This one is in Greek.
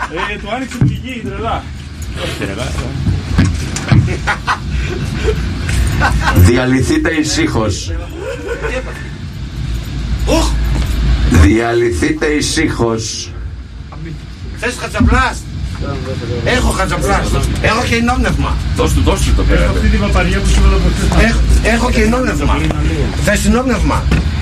Του άνοιξε τη γη, τρελά. Διαλυθείτε ησύχως. Διαλυθείτε ησύχως. Θες χατσαπλάς? Έχω χατσαπλάς. Έχω και ενόπνευμα. Δώσ' του το πέρα. Έχω και ενόπνευμα. Θες ενόπνευμα?